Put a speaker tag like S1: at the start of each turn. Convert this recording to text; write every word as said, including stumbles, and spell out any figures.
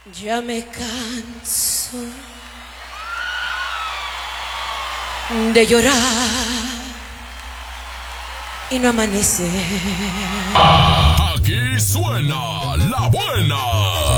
S1: Ya me canso de llorar y no amanece.
S2: Aquí suena la buena.